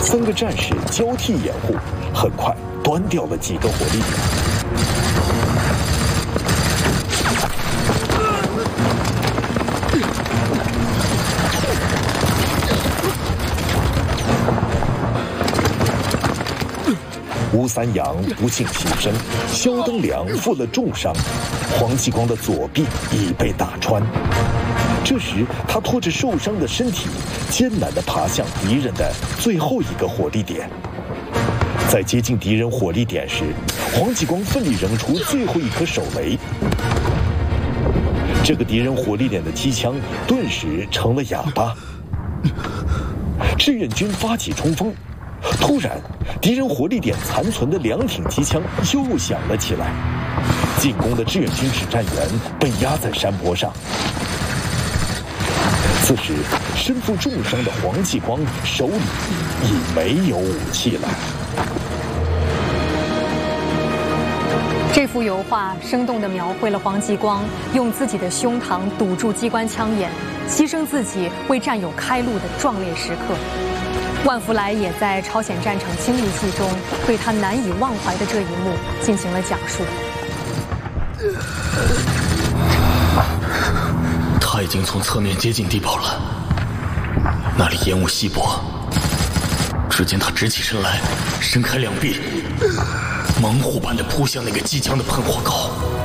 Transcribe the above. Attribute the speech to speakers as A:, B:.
A: 3个战士交替掩护，很快端掉了几个火力点。吴三阳不幸牺牲，萧登良负了重伤，黄继光的左臂已被打穿。这时，他拖着受伤的身体，艰难地爬向敌人的最后一个火力点。在接近敌人火力点时，黄继光奋力扔出最后一颗手雷。这个敌人火力点的机枪顿时成了哑巴。志愿军发起冲锋，突然，敌人火力点残存的2挺机枪又响了起来。进攻的志愿军指战员被压在山坡上。此时，身负重伤的黄继光手里已没有武器了。
B: 这幅油画生动地描绘了黄继光用自己的胸膛堵住机关枪眼，牺牲自己为战友开路的壮烈时刻。万福来也在《朝鲜战场经历记》中对他难以忘怀的这一幕进行了讲述。
C: 他已经从侧面接近地堡了，那里烟雾稀薄。只见他直起身来，伸开2臂，猛虎般地扑向那个机枪的喷火口。